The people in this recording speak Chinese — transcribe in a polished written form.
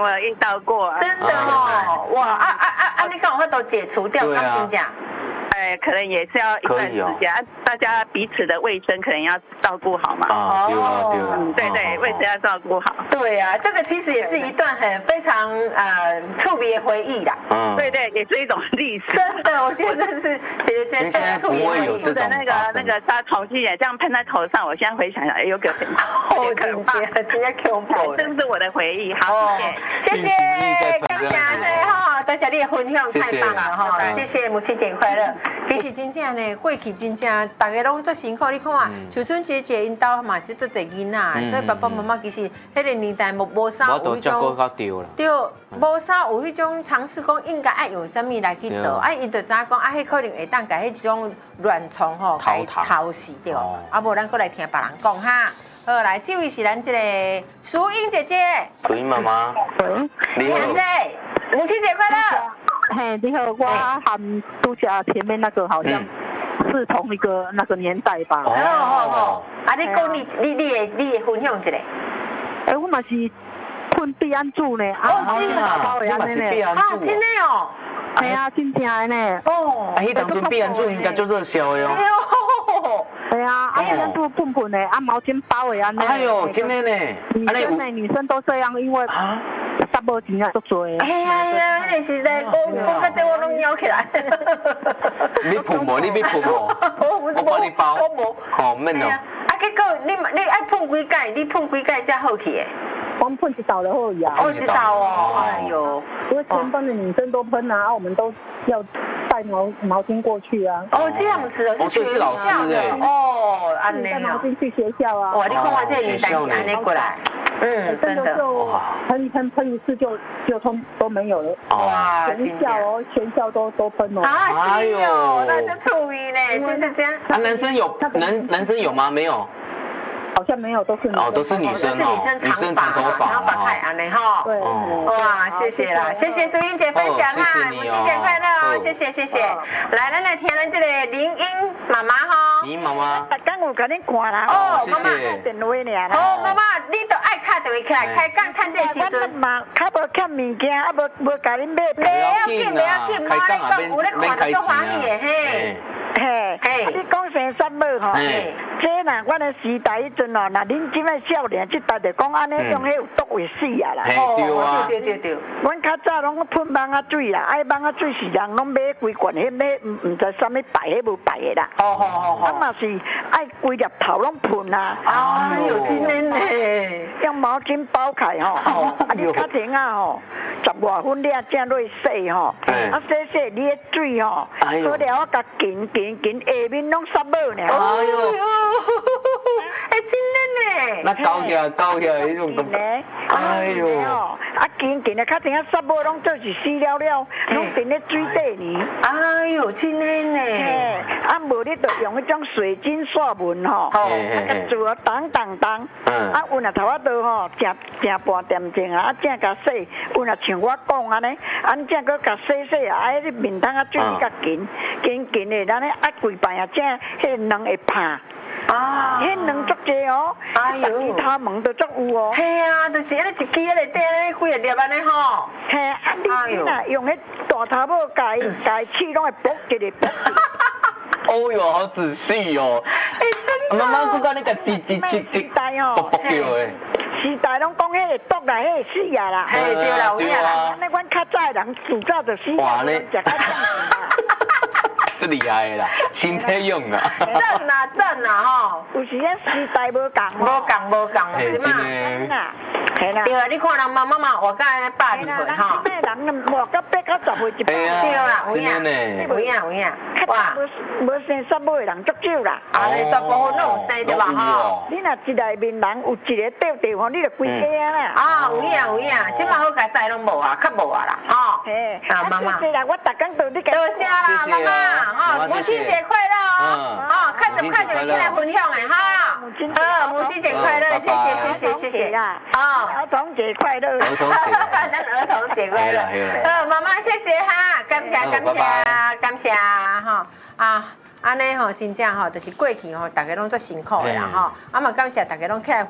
我有遇到过。 真的哦，哇你刚好都解除掉，刚金奖。 可能也是要一段时间，大家彼此的卫生可能要照顾好嘛。对对，卫生要照顾好。 对啊，这个其实也是一段非常特别回忆啦。 对对，也是一种历史。 真的，我觉得这是觉得特别回忆的那个杀虫剂这样喷在头上，我现在回想想，有可可怕，真的恐怖。 这是我的回忆。好， 谢谢，感谢哈，多谢你的分享，太棒了哈，谢谢，母亲节快乐。其实真正呢，过去真正大家拢做辛苦，你看啊，秋春姐姐因兜嘛是做侪囡仔，所以爸爸妈妈其实迄个年代无啥有迄种，对，无啥有迄种尝试讲应该爱用啥物来去做，伊就知讲迄可能会当甲迄种乱虫吼淘死掉，无咱过来听别人讲哈。好，来，这位是咱这个淑英姐姐， 淑英妈妈， 你好，母亲节快乐。 嘿，你好，我和杜家前面那个好像是同一个那个年代吧。 你讲你分享一下。 我嘛是喷避安住呢。 是啊，真的哦。 系啊，真正的呢。 迄当阵避安住应该做热销的哦。 系啊，避安住喷的，毛巾包的安尼。 哎呦，真的呢。 女生都这样，因为差不多钱啊，足多的。 哎呀，那个时代，讲到这我拢摇起来。 你喷无？你要喷无？我帮你包。 我无。 好，免咯。 结果你爱喷几届？你喷几届才好去的？ 我们喷一道就好呀。 一道哦，哎呦。 因为全班的女生都喷啊，我们都要带毛巾过去啊。 这样子哦，是学校的哦，安尼带毛巾去学校啊。 哇，你看我这个年代是安尼过来。真的。 喷一次就都没有了。 哇， 全校都喷哦。 是哦，那就出名呢，就是这样。 男生有吗？没有。 好像没有，都是女生。 都是女生长头发， 长发太安尼哈。 对。 哇，谢谢啦，谢谢淑英姐分享哈，母亲节快乐哦，谢谢。来，咱来听咱这个林英妈妈哈。 林英妈妈。 刚有给你看啦。 谢谢。 电话呢。 妈妈，你都爱打电话起来开讲，趁这时阵。 嘛，较无欠物件，无甲恁买。 不要紧，妈你讲有咧看到足欢喜的嘿。 你讲生三母吼，这呐，阮的时代迄阵哦，那恁即摆少年即代就讲安尼用迄有毒会死啊啦。 对。 阮较早拢喷蚊仔水啦，蚊仔水是人拢买规罐，迄唔知啥物白，迄无白的啦。嘛是爱规粒头拢喷啊。 哎呦，真的呢！ 用毛巾包开吼，你较停啊吼，10外分了正落洗吼，洗你的水吼，所了我甲紧，下面拢湿母呢。 哎呦，真的呢！ 那高起来迄种感觉。哎呦， 紧的，较停湿母拢做是死了，拢沉咧水底呢。 哎呦，真的呢！ 无你就用迄种水晶刷纹吼，做当，有若头仔都吼，正半点钟正甲洗，有若像我讲安尼，正搁甲洗你面汤水你甲紧的，咱规排正，迄卵会拍。迄卵足济哦，其他门都足有哦。 系啊，就是安尼一支安尼底安尼几个粒安尼吼。 你若用迄大头母甲伊刺拢会剥一个剥。 哦哟，好仔细哦！ 真的。 妈妈，我讲你甲时代哦， 时代拢讲迄个毒啦，迄个死啊啦。 嘿，对啦，有影啦。 安尼阮较早人自早就死啊，食较正。 最厉害的啦，身体用啊！ 赞啊吼！ 有时咱时代无共， 即嘛。对啊，你看人妈妈活到安尼80岁吼。 人活到8到10岁一般。 对啦，有影。哇， 无生三母的人足少啦。 你大部分拢有生对吧吼？ 你若一内面人有一个掉吼，你就规家啦。 有影，即嘛好甲使拢无啊，较无啊啦，吼。妈妈。 谢啦，我逐工都你多谢啦，妈妈，母亲节快乐哦！看着起来分享的哈。母亲节快乐，谢谢。 儿童节快乐。 儿童节快乐。妈妈谢谢哈，感谢哈安尼吼，真正吼，就是过去吼，大家拢做辛苦的啦吼，嘛感谢大家拢起来。